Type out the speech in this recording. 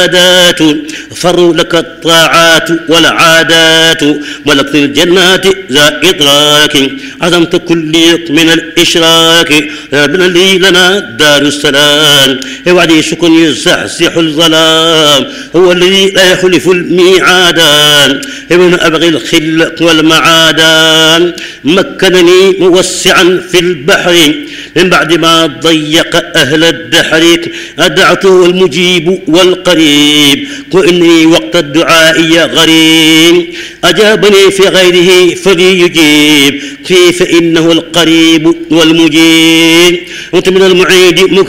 فروا لك الطاعات والعادات ولك الجنات ذا إدراك عظمت كلي من الإشراك ربنا لي لنا دار السلام وعدي شكر يزحزح الظلام هو الذي لا يخلف الميعادان ابن أبغي الخل والمعادان مكنني موسعا في البحر من بعد ما ضيق أهل الدحر أدعته المجيب والقريب وإني وقت الدعاء غريب أجابني في غيره فليجيب فيه فإنه القريب والمجيب وأنت من المعيد